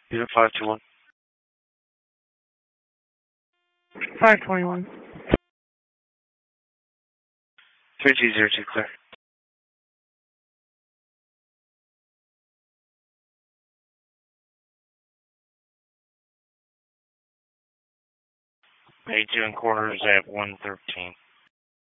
Unit 521. 521. 3202 clear. 82 and quarters at 113.